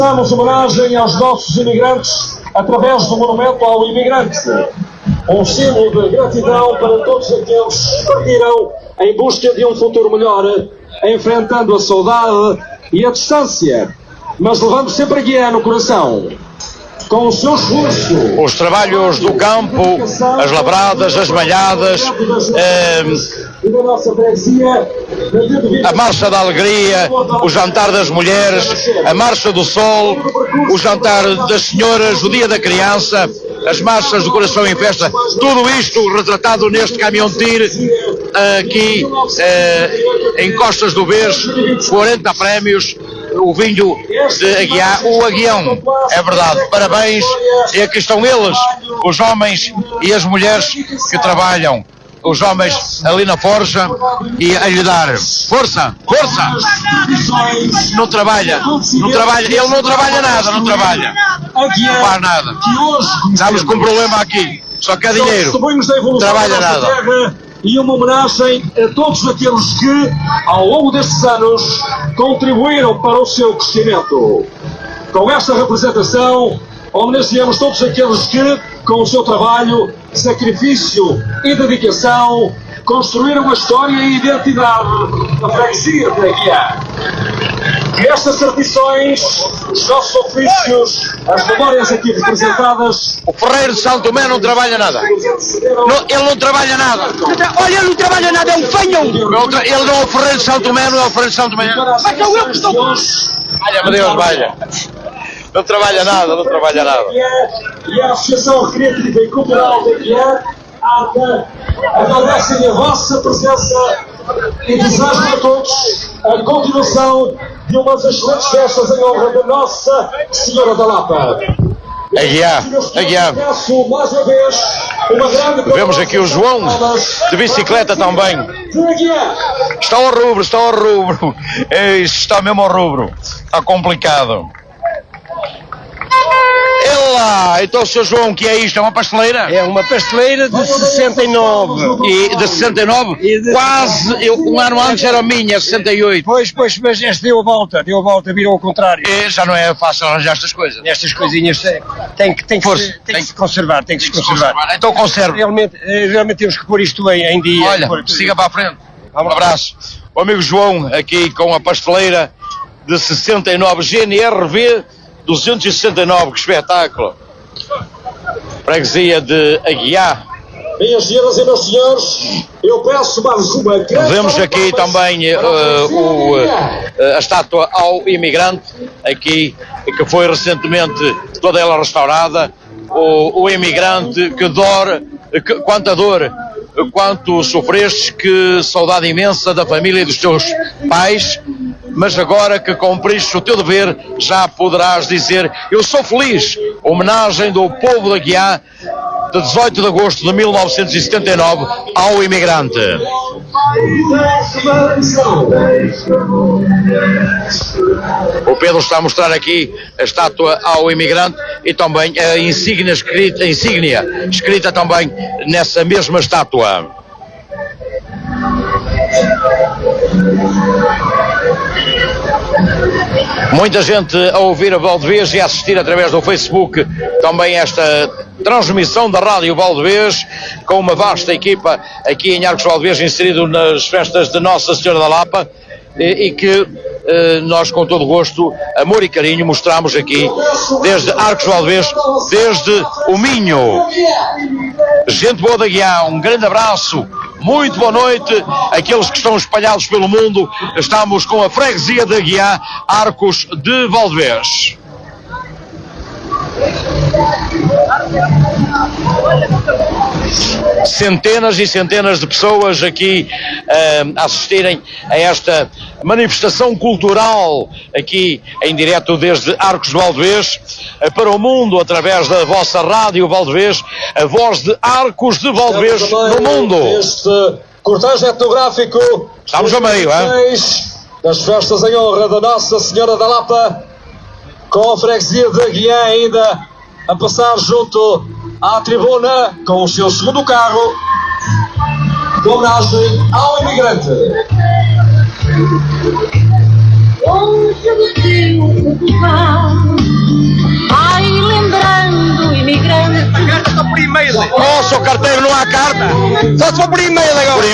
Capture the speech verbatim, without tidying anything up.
Damos homenagem aos nossos imigrantes através do monumento ao imigrante. Um símbolo de gratidão para todos aqueles que partiram em busca de um futuro melhor, enfrentando a saudade e a distância, mas levando sempre a guia no coração. Com o seu esforço, os trabalhos do campo, as lavradas, as malhadas, eh, a marcha da alegria, o jantar das mulheres, a marcha do sol, o jantar das senhoras, o dia da criança, as marchas do coração em festa, tudo isto retratado neste caminhão de tiro, aqui eh, em Costas do Vês, quarenta prémios, o vinho de Aguiar, o Aguião, é verdade, parabéns, e aqui estão eles, os homens e as mulheres que trabalham, os homens ali na forja e a lhe dar força, força, não trabalha, não trabalha, ele não trabalha nada, não trabalha, não faz nada, estamos com um problema aqui, só quer dinheiro, não trabalha nada. E uma homenagem a todos aqueles que, ao longo destes anos, contribuíram para o seu crescimento. Com esta representação, homenageamos todos aqueles que, com o seu trabalho, sacrifício e dedicação, construíram a história e a identidade da freguesia de Aguiar. Que estas tradições, os nossos ofícios, as memórias aqui representadas... O Ferreiro de São Tomé não trabalha nada. Não, ele não trabalha nada. Olha, ele não trabalha nada, é um fanhão. Ele não é o Ferreiro de São Tomé, não é o Ferreiro de São Tomé. Mas sou eu que estou... Olha, Deus, valha. Não trabalha nada, não trabalha nada. E a Associação Recreativa e Cultural de Aguiar agradecem a vossa presença e desejam a todos a continuação de umas excelentes festas em honra da Nossa Senhora da Lapa. Aguiar, Aguiar. Vemos aqui o João de bicicleta também. Está ao rubro, está ao rubro. Está mesmo ao rubro. Está complicado. É lá, então, senhor João, o que é isto? É uma pasteleira? É uma pasteleira de sessenta e nove. E de sessenta e nove? E de... Quase, eu, um ano antes era minha, sessenta e oito. Pois, pois, mas este deu a volta, deu a volta, virou ao contrário. E já não é fácil arranjar estas coisas. Estas coisinhas tem que, tem que, Força, se, tem tem que se conservar, tem que se conservar. conservar. Então conserve. Realmente, realmente temos que pôr isto em, em dia. Olha, pôr... siga para a frente. Um abraço. O amigo João, aqui com a pasteleira de sessenta e nove, G N R V duzentos e sessenta e nove, que espetáculo. Freguesia de Aguiar. Minhas senhoras e meus senhores, eu peço mais uma grande... Vemos aqui também uh, o, uh, a estátua ao imigrante, aqui, que foi recentemente toda ela restaurada. O, o imigrante que dor, que, quanta dor, quanto sofreste, que saudade imensa da família e dos teus pais, mas agora que cumpriste o teu dever, já poderás dizer: eu sou feliz. Homenagem do povo de Aguiar, de dezoito de agosto de mil novecentos e setenta e nove, ao imigrante. O Pedro está a mostrar aqui a estátua ao imigrante e também a insígnia escrita, a insígnia escrita também nessa mesma estátua. Muita gente a ouvir a Valdevez e a assistir através do Facebook também esta transmissão da Rádio Valdevez, com uma vasta equipa aqui em Arcos Valdevez, inserido nas festas de Nossa Senhora da Lapa, e, e que eh, nós com todo gosto, amor e carinho mostramos aqui desde Arcos Valdevez, desde o Minho. Gente boa de Aguiar, um grande abraço, muito boa noite àqueles que estão espalhados pelo mundo. Estamos com a freguesia de Aguiar, Arcos de Valdevez. Centenas e centenas de pessoas aqui uh, a assistirem a esta manifestação cultural aqui em direto desde Arcos de Valdevez uh, para o mundo, através da vossa Rádio Valdevez, a voz de Arcos de Valdevez no mundo. Este cortejo etnográfico, estamos a meio, hein? Das festas em honra da Nossa Senhora da Lapa, com a freguesia de Aguiar ainda a passar junto à tribuna com o seu segundo carro de homenagem ao imigrante. longe do teu Portugal. Vai lembrando, imigrante. Esta carta está por e-mail. Oh, seu carteiro, não há carta. Só se for por e-mail agora.